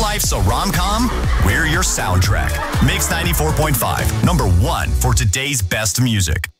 life's a rom-com, we're your soundtrack. Mix 94.5, #1 for today's best music.